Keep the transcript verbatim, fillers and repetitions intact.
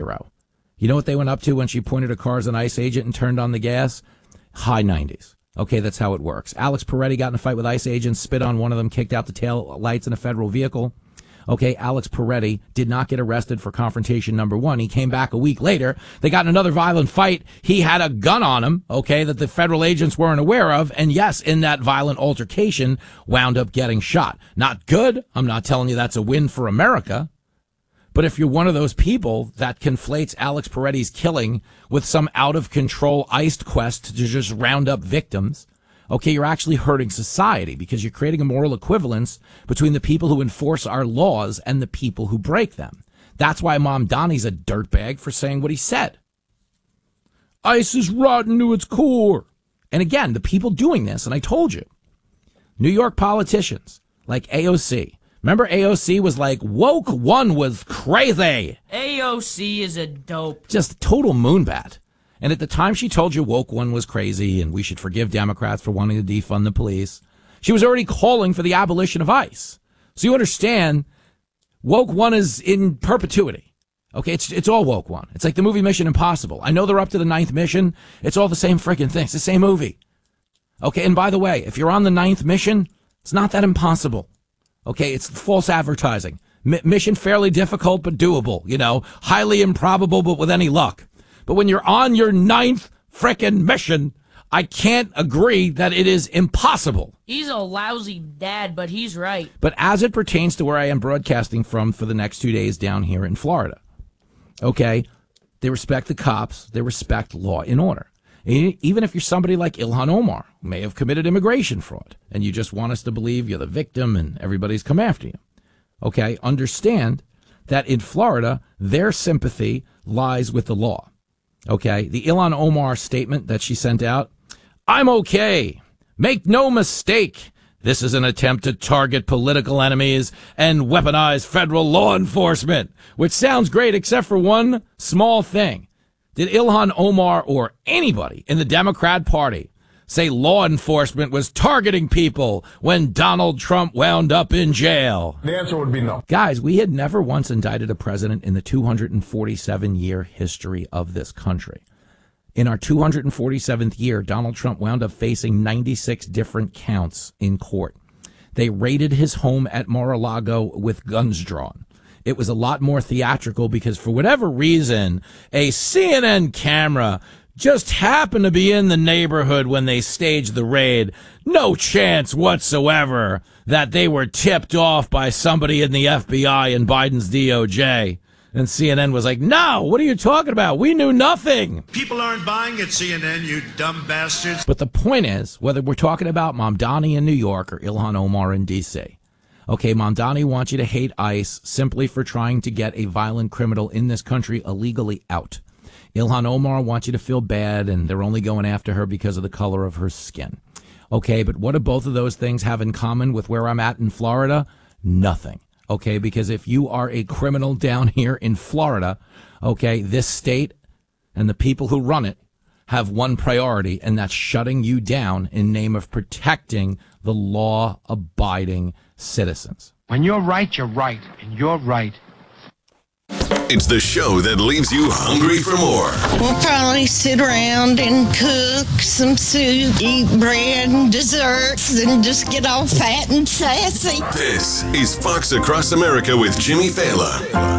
zero. You know what they went up to when she pointed her car as an ICE agent and turned on the gas? High nineties. Okay, that's how it works. Alex Peretti got in a fight with ICE agents, spit on one of them, kicked out the tail lights in a federal vehicle. Okay, Alex Peretti did not get arrested for confrontation number one. He came back a week later. They got in another violent fight. He had a gun on him, okay, that the federal agents weren't aware of. And yes, in that violent altercation, wound up getting shot. Not good. I'm not telling you that's a win for America. But if you're one of those people that conflates Alex Peretti's killing with some out-of-control iced quest to just round up victims, okay, you're actually hurting society because you're creating a moral equivalence between the people who enforce our laws and the people who break them. That's why Mamdani's a dirtbag for saying what he said. ICE is rotten to its core. And again, the people doing this, and I told you, New York politicians like A O C. Remember A O C was like, woke one was crazy. A O C is a dope. Just a total moonbat. And at the time she told you woke one was crazy and we should forgive Democrats for wanting to defund the police, she was already calling for the abolition of ICE. So you understand, woke one is in perpetuity. Okay, it's it's all woke one. It's like the movie Mission Impossible. I know they're up to the ninth mission. It's all the same freaking thing. It's the same movie. Okay, and by the way, if you're on the ninth mission, it's not that impossible. Okay, it's false advertising. M- mission fairly difficult but doable, you know, highly improbable but with any luck. But when you're on your ninth frickin' mission, I can't agree that it is impossible. He's a lousy dad, but he's right. But as it pertains to where I am broadcasting from for the next two days down here in Florida, okay, they respect the cops. They respect law and order. Even if you're somebody like Ilhan Omar, who may have committed immigration fraud, and you just want us to believe you're the victim and everybody's come after you. Okay, understand that in Florida, their sympathy lies with the law. Okay, the Ilhan Omar statement that she sent out, I'm okay. Make no mistake. This is an attempt to target political enemies and weaponize federal law enforcement, which sounds great except for one small thing. Did Ilhan Omar or anybody in the Democrat Party say law enforcement was targeting people when Donald Trump wound up in jail? The answer would be no. Guys, we had never once indicted a president in the two hundred forty-seven year history of this country. In our two hundred forty-seventh year, Donald Trump wound up facing ninety-six different counts in court. They raided his home at Mar-a-Lago with guns drawn. It was a lot more theatrical because for whatever reason, a C N N camera just happened to be in the neighborhood when they staged the raid. No chance whatsoever that they were tipped off by somebody in the F B I and Biden's D O J. And C N N was like, no, what are you talking about? We knew nothing. People aren't buying it, C N N, you dumb bastards. But the point is, whether we're talking about Mamdani in New York or Ilhan Omar in D C, okay, Mamdani wants you to hate ICE simply for trying to get a violent criminal in this country illegally out. Ilhan Omar wants you to feel bad, and they're only going after her because of the color of her skin. Okay, but what do both of those things have in common with where I'm at in Florida? Nothing. Okay, because if you are a criminal down here in Florida, okay, this state and the people who run it have one priority, and that's shutting you down in name of protecting the law-abiding citizens. When you're right, you're right, and you're right. It's the show that leaves you hungry for more. We'll probably sit around and cook some soup, eat bread and desserts, and just get all fat and sassy. This is Fox Across America with Jimmy Fallon.